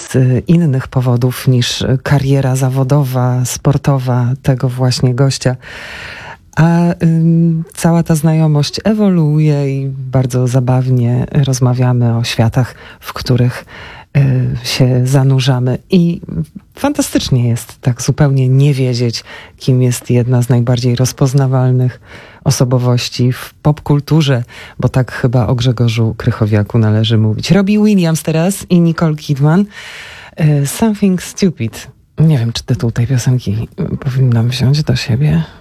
z innych powodów niż kariera zawodowa, sportowa tego właśnie gościa. A cała ta znajomość ewoluuje i bardzo zabawnie rozmawiamy o światach, w których się zanurzamy. I fantastycznie jest tak zupełnie nie wiedzieć, kim jest jedna z najbardziej rozpoznawalnych osobowości w popkulturze, bo tak chyba o Grzegorzu Krychowiaku należy mówić. Robbie Williams teraz i Nicole Kidman. Something Stupid. Nie wiem, czy tytuł tej piosenki powinnam wziąć do siebie.